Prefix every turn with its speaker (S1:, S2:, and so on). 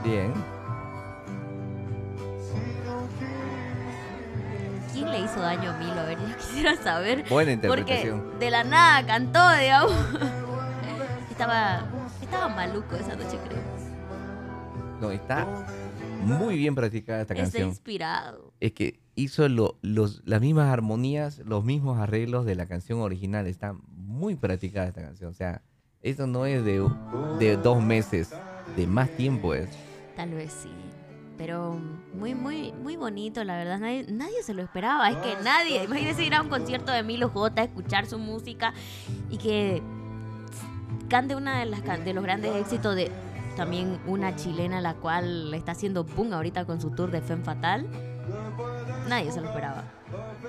S1: Bien.
S2: ¿Quién le hizo daño a Milo? A ver, yo quisiera saber.
S1: Buena
S2: Porque
S1: interpretación.
S2: de la nada cantó, digamos. Estaba, estaba maluco esa noche, creo.
S1: No, está muy bien practicada esta
S2: Está
S1: canción.
S2: inspirado.
S1: Es que hizo las mismas armonías, los mismos arreglos de la canción original. Está muy practicada esta canción. O sea, eso no es de 2 meses, de más tiempo es.
S2: Tal vez sí. Pero muy, muy, muy bonito, la verdad. Nadie se lo esperaba. Es que nadie. Imagínense ir a un concierto de Milo J, escuchar su música y que cante una de los grandes éxitos de también una chilena, la cual está haciendo boom ahorita con su tour de Femme Fatal. Nadie se lo esperaba.